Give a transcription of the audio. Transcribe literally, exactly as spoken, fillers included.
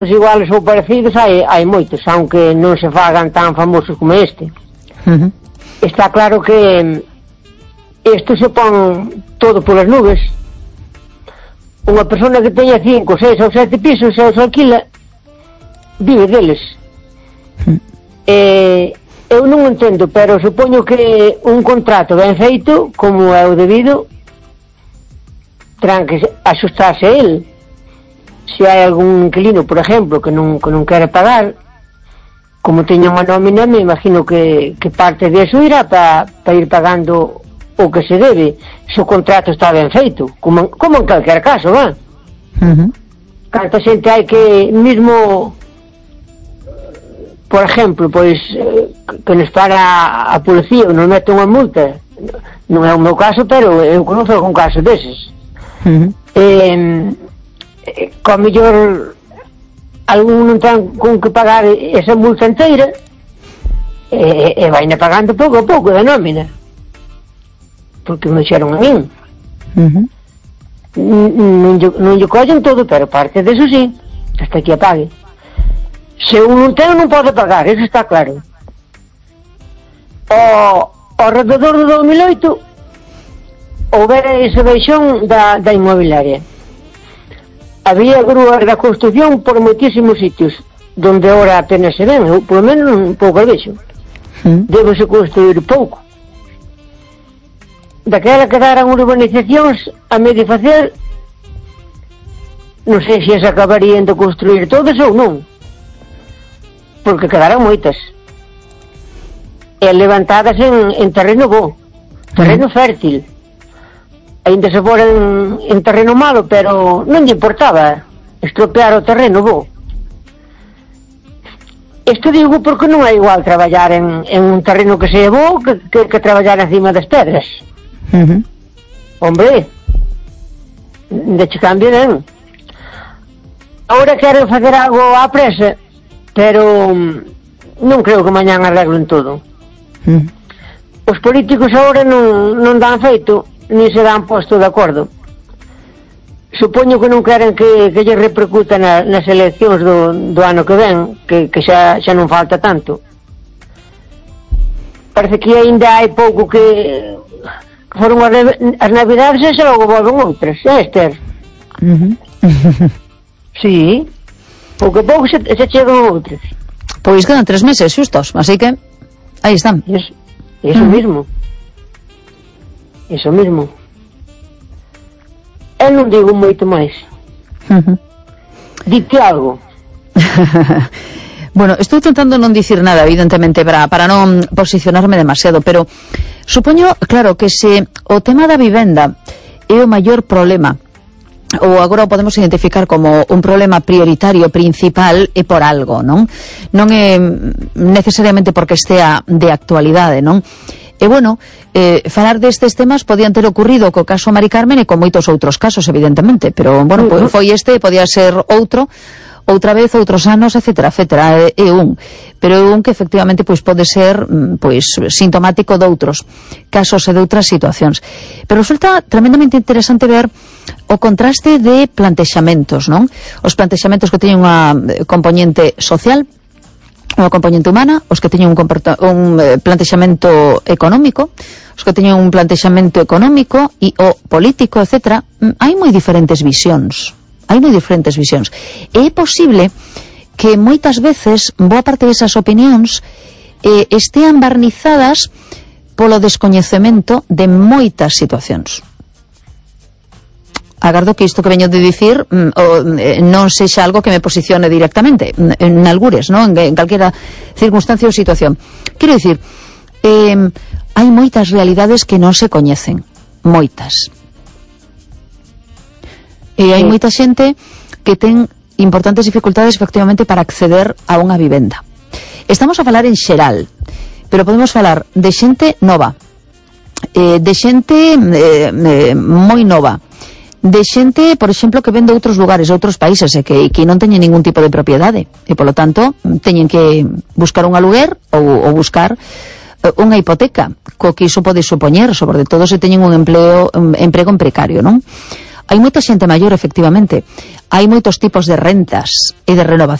iguales ou parecidos hai, hai moitos, aunque non se fagan tan famosos como este. Uh-huh. Está claro que isto se pon todo polas nubes. Unha persona que teña cinco, seis ou sete pisos e os alquila, vive deles. Uh-huh. eh, eu non entendo, pero supoño que un contrato ben feito, como é o debido, terán que axustarse a el. Se hai algún inquilino, por exemplo, que non, que non quere pagar, como teña unha nómina, me imagino que, que parte de eso irá para pa ir pagando o que se debe, se o contrato está ben feito, como, como en calquer caso, va? Uh-huh. Canta xente hai que, mismo, por exemplo, pois, que nos para a policía ou nos mete unha multa, non é o meu caso, pero eu conozco algún caso deses. Uh-huh. Eh, co mellor algún non ten con que pagar esa multa inteira e, e vaina pagando pouco a pouco da nómina, porque me xeron a min. Uh-huh. non, non lle collen todo, pero parte deso sí, hasta que a pague. Se un non ten non pode pagar, eso está claro. O, ao rededor do dos mil oito houbera ese baixón da, da inmobiliaria. Había grúas da construcción por moitísimos sitios, donde ahora apenas se ven, ou polo menos un pouco vexo. Mm. Debose construir pouco. Daquela quedaran urbanizacións a medio facer, non sei se se acabarían de construir todas ou non, porque quedaran moitas. E levantadas en, en terreno bo, terreno mm. fértil. Ainda se fora en, en terreno malo, pero non lle importaba estropear o terreno bo. Isto digo porque non é igual traballar en, en un terreno que sea bo que, que, que traballar encima das pedras. Uh-huh. Hombre, de che cambio non. Ahora quero facer algo á presa, pero non creo que mañán arreglen todo. Uh-huh. Os políticos agora non, non dan feito, ni se dan posto de acordo. Supoño que non queren que, que lle repercuta na, nas eleccións do, do ano que ven, que, que xa, xa non falta tanto. Parece que ainda hai pouco que, que foron as, as navidades e xa logo volven outras, é, Esther? Uh-huh. Sí, pouco a pouco se, se chegan outras. Pois quedan tres meses xustos, así que aí están. Eso, eso uh-huh. mismo. Eso mismo. Eu non digo moito máis. Uh-huh. Dite algo. Bueno, estou tentando non dicir nada, evidentemente, para, para non posicionarme demasiado, pero supoño, claro, que se o tema da vivenda é o maior problema, ou agora o podemos identificar como un problema prioritario, principal, é por algo, non? Non é necesariamente porque estea de actualidade, non? E, bueno, eh, falar destes temas podían ter ocurrido co caso Mari Carmen e con moitos outros casos, evidentemente, pero, bueno, uh-huh. foi este, podía ser outro, outra vez, outros anos, etcétera, etcétera, é, é un, pero é un que efectivamente pois pode ser pois sintomático de outros casos e de outras situacións. Pero resulta tremendamente interesante ver o contraste de plantexamentos, non? Os plantexamentos que teñen unha componente social, unha componente humana, os que teñen un, un plantexamento económico, os que teñen un plantexamento económico e o político, etcétera. Hai moi diferentes visións. Hai moi diferentes visións. E é posible que moitas veces boa parte desas opinións eh, estean barnizadas polo descoñecemento de moitas situacións. Agardo que isto que veño de dicir mm, o, eh, non sexa algo que me posicione directamente en, en algures, ¿no? en, en calquera circunstancia ou situación. Quero dicir, eh, hai moitas realidades que non se coñecen, moitas. E hai moita xente que ten importantes dificultades efectivamente para acceder a unha vivenda. Estamos a falar en xeral, pero podemos falar de xente nova, eh, de xente eh, eh, moi nova, de xente, por exemplo, que ven de outros lugares, outros países, e que, que non teñen ningún tipo de propiedade, e polo tanto teñen que buscar un aluguer ou, ou buscar unha hipoteca, co que iso pode supoñer, sobre todo se teñen un empleo, un emprego en precario, non? Hai moita xente maior, efectivamente, hai moitos tipos de rentas e de renovación